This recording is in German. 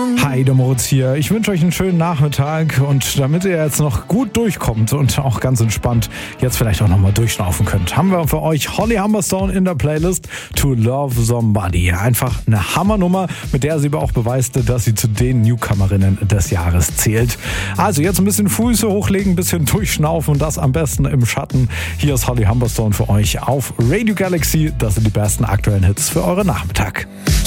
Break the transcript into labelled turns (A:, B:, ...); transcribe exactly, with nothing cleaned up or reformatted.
A: Hi, der Moritz hier. Ich wünsche euch einen schönen Nachmittag und damit ihr jetzt noch gut durchkommt und auch ganz entspannt jetzt vielleicht auch nochmal durchschnaufen könnt, haben wir für euch Holly Humberstone in der Playlist To Love Somebody. Einfach eine Hammernummer, mit der sie aber auch beweist, dass sie zu den Newcomerinnen des Jahres zählt. Also jetzt ein bisschen Füße hochlegen, ein bisschen durchschnaufen und das am besten im Schatten. Hier ist Holly Humberstone für euch auf Radio Galaxy. Das sind die besten aktuellen Hits für euren Nachmittag.